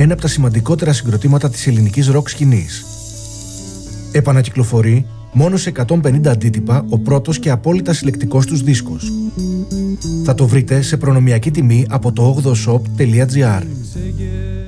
ένα από τα σημαντικότερα συγκροτήματα της ελληνικής ροκ σκηνής. Επανακυκλοφορεί μόνο σε 150 αντίτυπα ο πρώτος και απόλυτα συλλεκτικός τους δίσκος. Θα το βρείτε σε προνομιακή τιμή από το 8shop.gr.